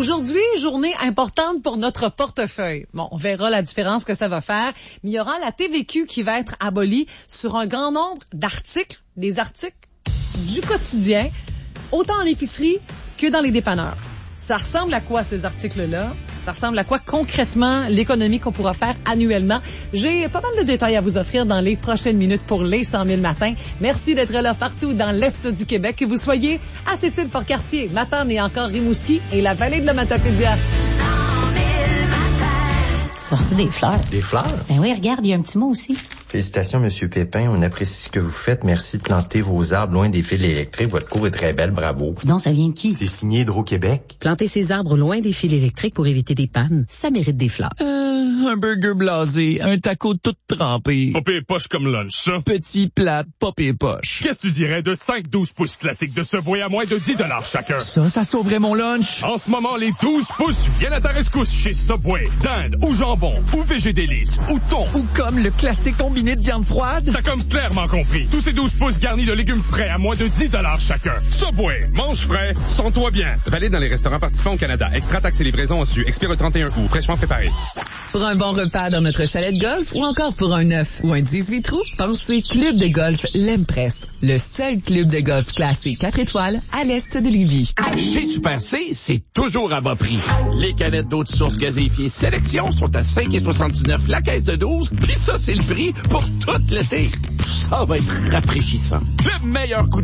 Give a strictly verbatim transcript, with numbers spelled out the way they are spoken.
Aujourd'hui, journée importante pour notre portefeuille. Bon, on verra la différence que ça va faire, mais il y aura la T V Q qui va être abolie sur un grand nombre d'articles, des articles du quotidien, autant en épicerie que dans les dépanneurs. Ça ressemble à quoi, ces articles-là? Ça ressemble à quoi concrètement l'économie qu'on pourra faire annuellement? J'ai pas mal de détails à vous offrir dans les prochaines minutes pour les cent mille matins. Merci d'être là partout dans l'Est du Québec, que vous soyez à Sept-Îles-Port-Cartier, Matane et encore Rimouski et la vallée de la Matapédia. Tu as reçu des fleurs. Des fleurs? Ben oui, regarde, il y a un petit mot aussi. Félicitations, Monsieur Pépin. On apprécie ce que vous faites. Merci de planter vos arbres loin des fils électriques. Votre cour est très belle. Bravo. Donc, ça vient de qui? C'est signé Hydro-Québec. Planter ses arbres loin des fils électriques pour éviter des pannes, ça mérite des fleurs. Euh, un burger blasé, un taco tout trempé. Pas pire poche comme lunch, ça. Petit plat, pas pire poche. Qu'est-ce que tu dirais de cinq douze pouces classiques de Subway à moins de dix dollars chacun? Ça, ça sauverait mon lunch. En ce moment, les douze pouces viennent à ta rescousse chez Subway. Dinde ou jambon ou végé délice ou thon. Ou comme le classique combiné de viande froide. T'as comme clairement compris. Tous ces douze pouces garnis de légumes frais à moins de dix dollars chacun. Subway, mange frais, sens-toi bien. Valide dans les restaurants participants au Canada. Extra taxes et livraison en su. Expire le trente et un août. Fraîchement préparé. Pour un bon repas dans notre chalet de golf ou encore pour un neuf ou un dix-huit trous, pensez Club de golf L'Empress, le seul club de golf classé quatre étoiles à l'est de Lévis. Chez Super C, c'est toujours à bas prix. Les canettes d'eau de source gazéifiée Sélection sont à cinq soixante-dix-neuf la caisse de douze, puis ça, c'est le prix pour tout l'été. Ça va être rafraîchissant. Le meilleur coup de